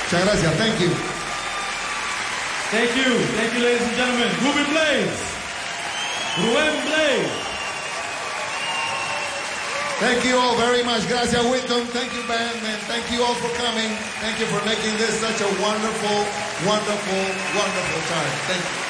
Muchas gracias. Thank you. Thank you. Thank you, ladies and gentlemen. Ruben Blades. Rubén Blades. Thank you all very much. Gracias, Winton. Thank you, band, man. Thank you all for coming. Thank you for making this such a wonderful, wonderful, wonderful time. Thank you.